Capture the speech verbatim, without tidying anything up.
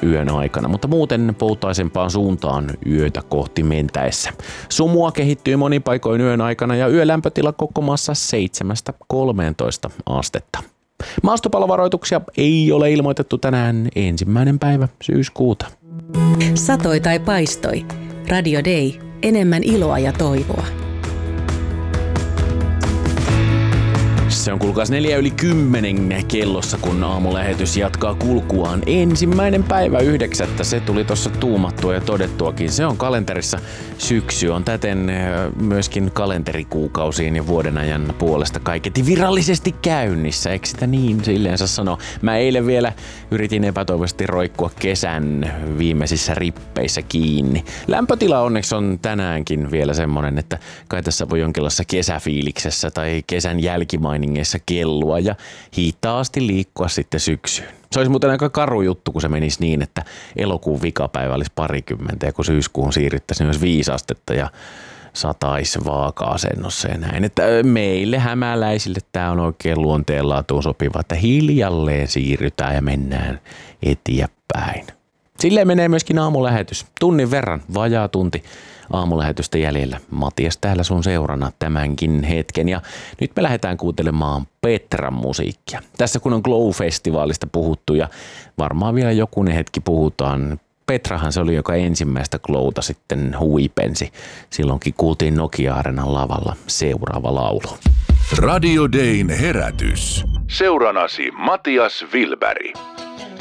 yön aikana, mutta muuten poutaisempaan suuntaan yötä kohti mentäessä. Sumua kehittyy monin paikoin yön aikana ja yölämpötila koko maassa seitsemästä kolmeentoista astetta. Maastopalovaroituksia ei ole ilmoitettu tänään ensimmäinen päivä syyskuuta. Satoi tai paistoi. Radio Day. Enemmän iloa ja toivoa. Se on kuulkaas neljä yli kymmenen kellossa, kun aamulähetys jatkaa kulkuaan. Ensimmäinen päivä yhdeksättä, se tuli tuossa tuumattua ja todettuakin. Se on kalenterissa. Syksy on täten myöskin kalenterikuukausiin ja vuodenajan puolesta kaiketi virallisesti käynnissä. Eikö sitä niin silleensä sano? Mä eilen vielä yritin epätoivoisesti roikkua kesän viimeisissä rippeissä kiinni. Lämpötila onneksi on tänäänkin vielä semmonen, että kai tässä voi jonkinlaisessa kesäfiiliksessä tai kesän jälkimainingeissa kellua ja hitaasti liikkua sitten syksyyn. Se olisi muuten aika karu juttu, kun se menisi niin, että elokuun vikapäivä olisi parikymmentä ja kun syyskuun siirryttäisiin myös viisi astetta ja sataisi vaaka-asennossa ja näin. Että meille hämäläisille tämä on oikein luonteenlaatuun sopiva, että hiljalleen siirrytään ja mennään eteenpäin. Silleen menee myöskin aamulähetys. Tunnin verran, vajaa tunti aamulähetystä jäljellä. Matias täällä sun seurana tämänkin hetken ja nyt me lähdetään kuuntelemaan Petran musiikkia. Tässä kun on Glow-festivaalista puhuttu ja varmaan vielä jokunen hetki puhutaan. Petrahan se oli, joka ensimmäistä Glowta sitten huipensi. Silloinkin kuultiin Nokia-areenan lavalla seuraava laulu. Radio Dayn herätys. Seuranasi Matias Wilberg.